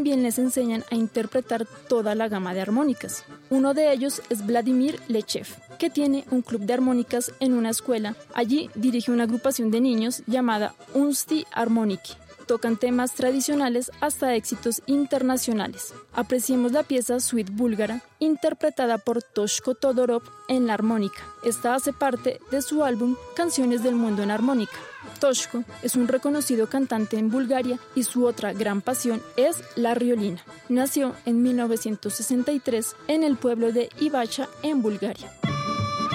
también les enseñan a interpretar toda la gama de armónicas. Uno de ellos es Vladimir Lechev, que tiene un club de armónicas en una escuela. Allí dirige una agrupación de niños llamada Unsti Armoniki. Tocan temas tradicionales hasta éxitos internacionales. Apreciemos la pieza Suite búlgara, interpretada por Toshko Todorov en la armónica. Esta hace parte de su álbum Canciones del Mundo en Armónica. Toshko es un reconocido cantante en Bulgaria y su otra gran pasión es la riolina. Nació en 1963 en el pueblo de Ivacha, en Bulgaria.